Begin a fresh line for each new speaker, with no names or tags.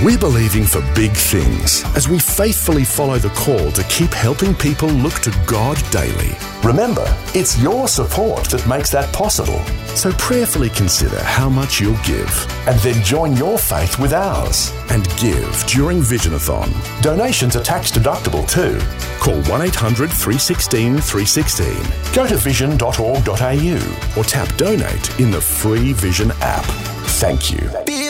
We're believing for big things as we faithfully follow the call to keep helping people look to God daily.
Remember, it's your support that makes that possible.
So prayerfully consider how much you'll give
And then join your faith with ours.
and give during Visionathon.
Donations are tax deductible too.
Call 1-800-316 316
Go to vision.org.au.
or tap donate in the free Vision app.
Thank you.